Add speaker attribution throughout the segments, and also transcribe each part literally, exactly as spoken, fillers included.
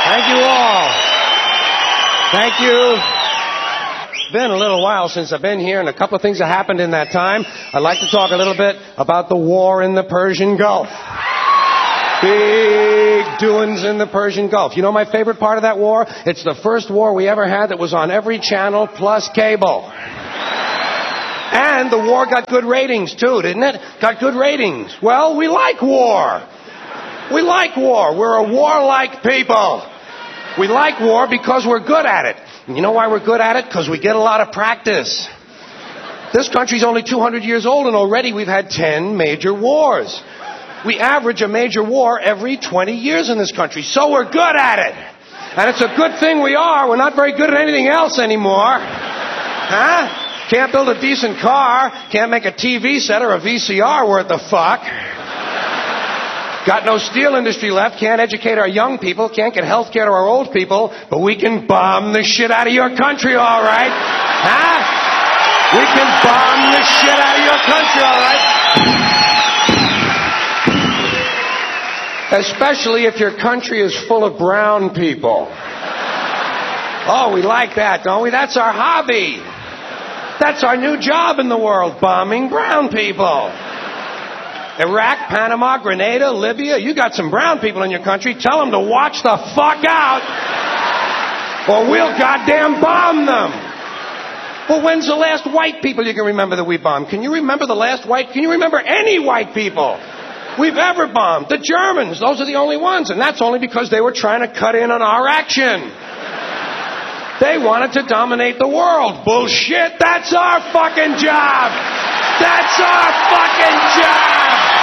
Speaker 1: Thank you all. Thank you. It's been a little while since I've been here, and a couple of things have happened in that time. I'd like to talk a little bit about the war in the Persian Gulf. Big doings in the Persian Gulf. You know my favorite part of that war? It's the first war we ever had that was on every channel plus cable. And the war got good ratings, too, didn't it? Got good ratings. Well, we like war. We like war. We're a warlike people. We like war because we're good at it. And you know why we're good at it? Because we get a lot of practice. This country's only two hundred years old, and already we've had ten major wars. We average a major war every twenty years in this country, so we're good at it. And it's a good thing we are. We're not very good at anything else anymore. Huh? Can't build a decent car. Can't make a T V set or a V C R worth the fuck. Got no steel industry left. Can't educate our young people. Can't get health care to our old people. But we can bomb the shit out of your country, all right? Huh? We can bomb the shit out of your country, all right? Especially if your country is full of brown people. Oh, we like that, don't we? That's our hobby. That's our new job in the world, bombing brown people. Iraq, Panama, Grenada, Libya, you got some brown people in your country. Tell them to watch the fuck out, or we'll goddamn bomb them. Well, when's the last white people you can remember that we bombed? Can you remember the last white? Can you remember any white people we've ever bombed? The Germans, those are the only ones, and that's only because they were trying to cut in on our action. They wanted to dominate the world. Bullshit. That's our fucking job. That's our fucking job.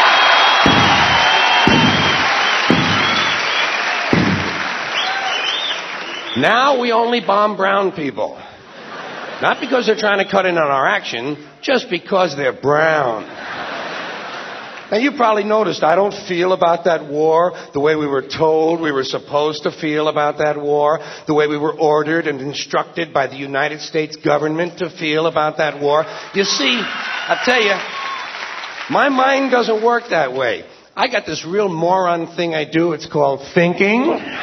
Speaker 1: Now we only bomb brown people. Not because they're trying to cut in on our action, just because they're brown. Now, you probably noticed I don't feel about that war the way we were told we were supposed to feel about that war, the way we were ordered and instructed by the United States government to feel about that war. You see, I tell you, my mind doesn't work that way. I got this real moron thing I do. It's called thinking.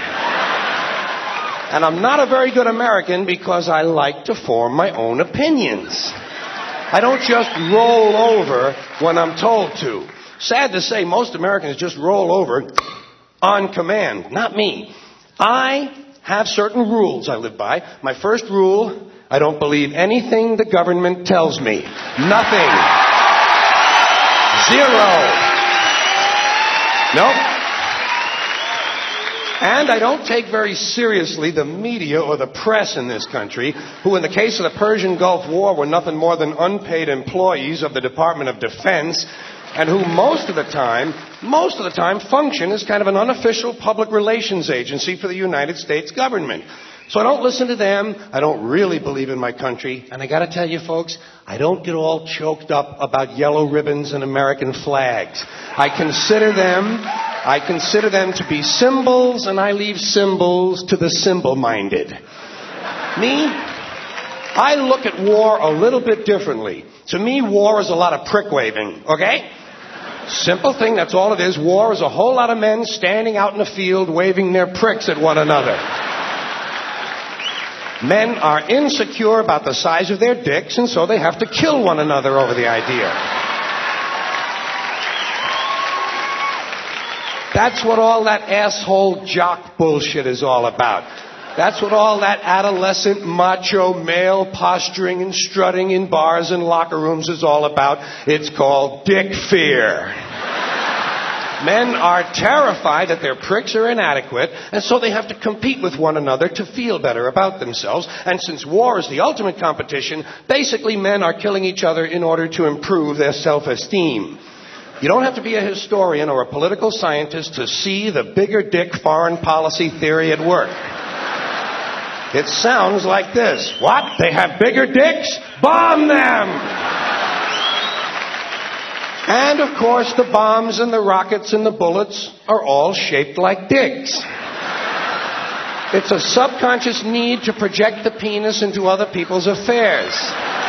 Speaker 1: And I'm not a very good American because I like to form my own opinions. I don't just roll over when I'm told to. Sad to say, most Americans just roll over on command. Not me. I have certain rules I live by. My first rule, I don't believe anything the government tells me. Nothing. Zero. Nope. And I don't take very seriously the media or the press in this country, who in the case of the Persian Gulf War were nothing more than unpaid employees of the Department of Defense, and who most of the time, most of the time function as kind of an unofficial public relations agency for the United States government. So I don't listen to them. I don't really believe in my country. And I got to tell you, folks, I don't get all choked up about yellow ribbons and American flags. I consider them, I consider them to be symbols, and I leave symbols to the symbol-minded. Me? I look at war a little bit differently. To me, war is a lot of prick-waving, okay? Simple thing, that's all it is. War is a whole lot of men standing out in the field waving their pricks at one another. Men are insecure about the size of their dicks, and so they have to kill one another over the idea. That's what all that asshole jock bullshit is all about. That's what all that adolescent macho male posturing and strutting in bars and locker rooms is all about. It's called dick fear. Men are terrified that their pricks are inadequate, and so they have to compete with one another to feel better about themselves. And since war is the ultimate competition, basically men are killing each other in order to improve their self-esteem. You don't have to be a historian or a political scientist to see the bigger dick foreign policy theory at work. It sounds like this. What? They have bigger dicks? Bomb them! And, of course, the bombs and the rockets and the bullets are all shaped like dicks. It's a subconscious need to project the penis into other people's affairs.